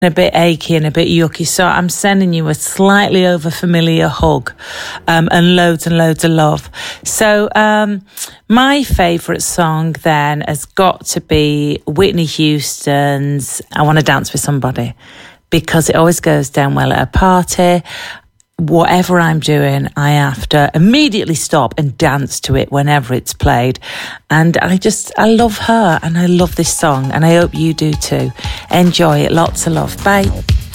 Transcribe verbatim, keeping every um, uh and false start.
a bit achy and a bit yucky, so I'm sending you a slightly over familiar hug, um, and loads and loads of love. So um, my favourite song then has got to be Whitney Houston's I Want to Dance with Somebody, because it always goes down well at a party. Whatever I'm doing, I have to immediately stop and dance to it whenever it's played. And I just, I love her and I love this song, and I hope you do too. Enjoy it. Lots of love. Bye.